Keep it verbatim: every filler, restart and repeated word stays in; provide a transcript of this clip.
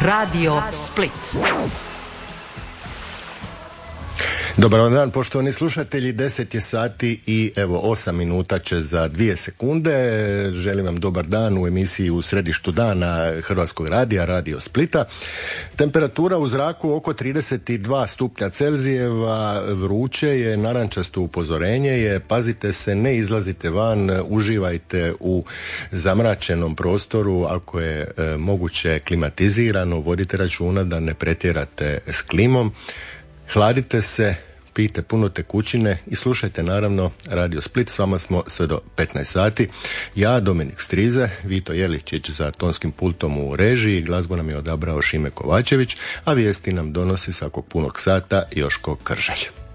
Radio Split. Dobar dan, poštovani slušatelji, deset je sati i evo osam minuta će za dvije sekunde. Želim vam dobar dan u emisiji U središtu dana Hrvatskog radija, Radio Splita. Temperatura u zraku oko trideset dva stupnja Celzijeva, vruće je, narančasto upozorenje je, pazite se, ne izlazite van, uživajte u zamračenom prostoru, ako je e, moguće klimatizirano, vodite računa da ne pretjerate s klimom. Hladite se, pijte puno tekućine i slušajte naravno Radio Split. S vama smo sve do petnaest sati. Ja, Dominik Strize, Vito Jeličić za tonskim pultom u režiji, glazbu nam je odabrao Šime Kovačević, a vijesti nam donosi svakog punog sata Joško Kržalj.